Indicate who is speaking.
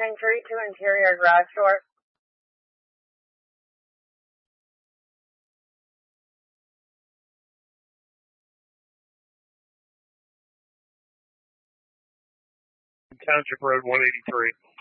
Speaker 1: entry to interior garage door.
Speaker 2: Township Road 183.